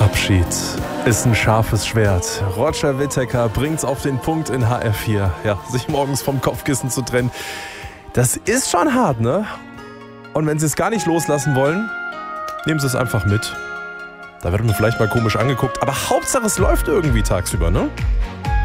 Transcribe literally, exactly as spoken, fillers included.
Abschied ist ein scharfes Schwert. Roger Whittaker bringt's auf den Punkt in H R vier. Ja, sich morgens vom Kopfkissen zu trennen, das ist schon hart, ne? Und wenn Sie es gar nicht loslassen wollen, nehmen Sie es einfach mit. Da wird man vielleicht mal komisch angeguckt, aber Hauptsache es läuft irgendwie tagsüber, ne?